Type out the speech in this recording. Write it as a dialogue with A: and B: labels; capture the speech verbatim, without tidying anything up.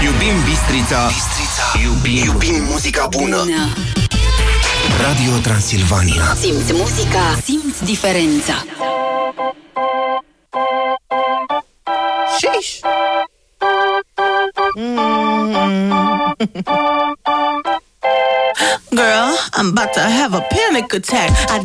A: Iubim Bistrița, Bistrița. Iubim, iubim muzica bună. bună Radio Transilvania.
B: Simți muzica, simți diferența.
C: Sheesh. Mm. Girl, I'm about to have a panic attack. I